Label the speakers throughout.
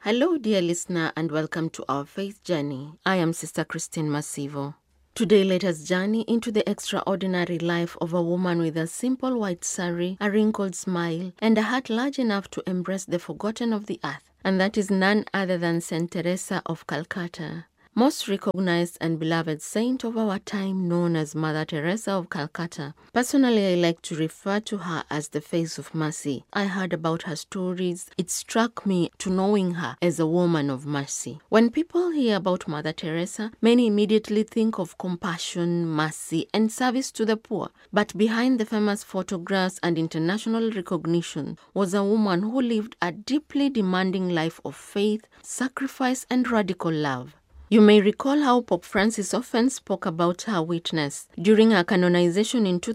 Speaker 1: Hello, dear listener, and welcome to our faith journey. I am Sister Christine Masivo. Today, let us journey into the extraordinary life of a woman with a simple white sari, a wrinkled smile, and a heart large enough to embrace the forgotten of the earth. And that is none other than Saint Teresa of Calcutta. Most recognized and beloved saint of our time, known as Mother Teresa of Calcutta. Personally, I like to refer to her as the face of mercy. I heard about her stories. It struck me to knowing her as a woman of mercy. When people hear about Mother Teresa, many immediately think of compassion, mercy, and service to the poor. But behind the famous photographs and international recognition was a woman who lived a deeply demanding life of faith, sacrifice, and radical love. You may recall how Pope Francis often spoke about her witness. During her canonization in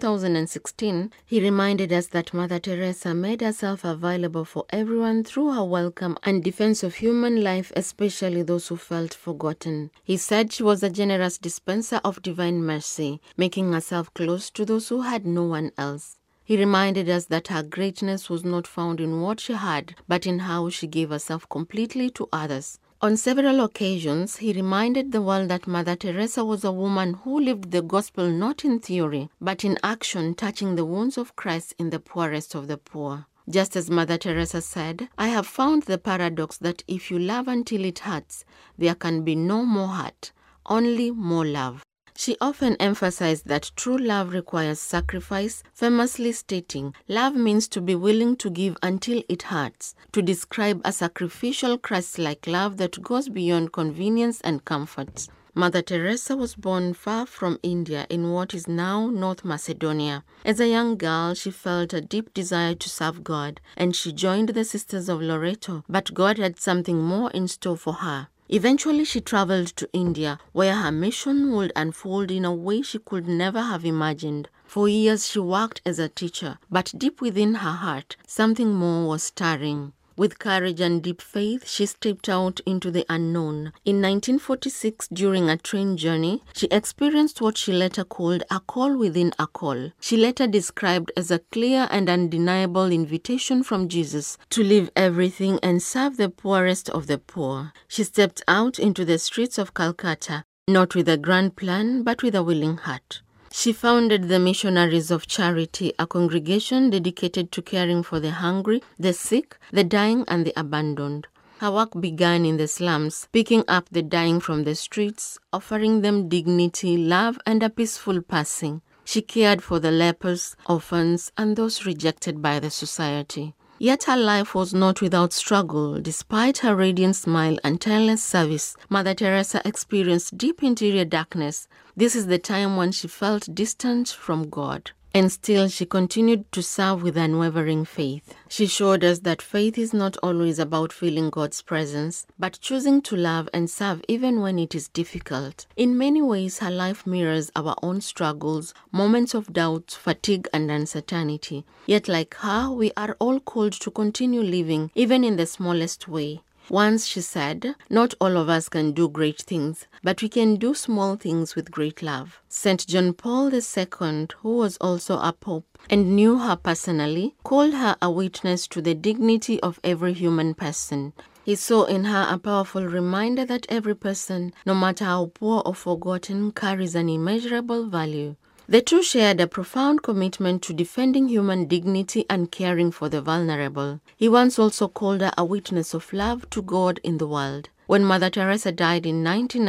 Speaker 1: 2016, he reminded us that Mother Teresa made herself available for everyone through her welcome and defense of human life, especially those who felt forgotten. He said she was a generous dispenser of divine mercy, making herself close to those who had no one else. He reminded us that her greatness was not found in what she had, but in how she gave herself completely to others. On several occasions, he reminded the world that Mother Teresa was a woman who lived the gospel not in theory, but in action, touching the wounds of Christ in the poorest of the poor. Just as Mother Teresa said, "I have found the paradox that if you love until it hurts, there can be no more hurt, only more love." She often emphasized that true love requires sacrifice, famously stating, "Love means to be willing to give until it hurts," to describe a sacrificial Christ-like love that goes beyond convenience and comfort. Mother Teresa was born far from India in what is now North Macedonia. As a young girl, she felt a deep desire to serve God, and she joined the Sisters of Loreto, but God had something more in store for her. Eventually, she traveled to India, where her mission would unfold in a way she could never have imagined. For years, she worked as a teacher, but deep within her heart, something more was stirring. With courage and deep faith, she stepped out into the unknown. In 1946, during a train journey, she experienced what she later called a call within a call. She later described as a clear and undeniable invitation from Jesus to leave everything and serve the poorest of the poor. She stepped out into the streets of Calcutta, not with a grand plan, but with a willing heart. She founded the Missionaries of Charity, a congregation dedicated to caring for the hungry, the sick, the dying, and the abandoned. Her work began in the slums, picking up the dying from the streets, offering them dignity, love, and a peaceful passing. She cared for the lepers, orphans, and those rejected by the society. Yet her life was not without struggle. Despite her radiant smile and tireless service, Mother Teresa experienced deep interior darkness. This is the time when she felt distant from God. And still, she continued to serve with unwavering faith. She showed us that faith is not always about feeling God's presence, but choosing to love and serve even when it is difficult. In many ways, her life mirrors our own struggles, moments of doubt, fatigue, and uncertainty. Yet, like her, we are all called to continue living, even in the smallest way. Once she said, "Not all of us can do great things, but we can do small things with great love." St. John Paul II, who was also a pope and knew her personally, called her a witness to the dignity of every human person. He saw in her a powerful reminder that every person, no matter how poor or forgotten, carries an immeasurable value. The two shared a profound commitment to defending human dignity and caring for the vulnerable. He once also called her a witness of love to God in the world. When Mother Teresa died in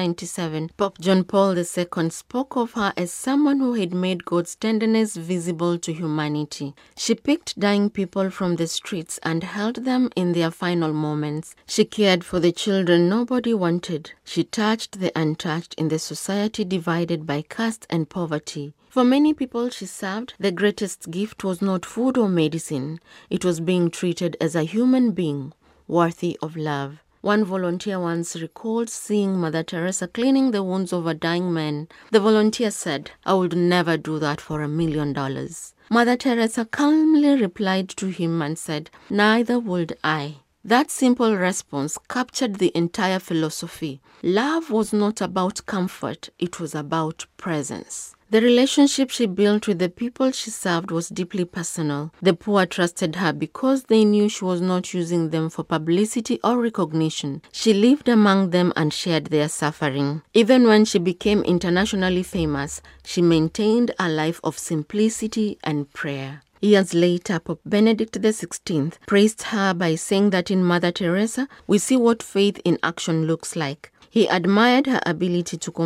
Speaker 1: 1997, Pope John Paul II spoke of her as someone who had made God's tenderness visible to humanity. She picked dying people from the streets and held them in their final moments. She cared for the children nobody wanted. She touched the untouched in the society divided by caste and poverty. For many people she served, the greatest gift was not food or medicine. It was being treated as a human being, worthy of love. One volunteer once recalled seeing Mother Teresa cleaning the wounds of a dying man. The volunteer said, "I would never do that for $1 million. Mother Teresa calmly replied to him and said, "Neither would I." That simple response captured the entire philosophy. Love was not about comfort, it was about presence. The relationship she built with the people she served was deeply personal. The poor trusted her because they knew she was not using them for publicity or recognition. She lived among them and shared their suffering. Even when she became internationally famous, she maintained a life of simplicity and prayer. Years later, Pope Benedict XVI praised her by saying that in Mother Teresa, we see what faith in action looks like. He admired her ability to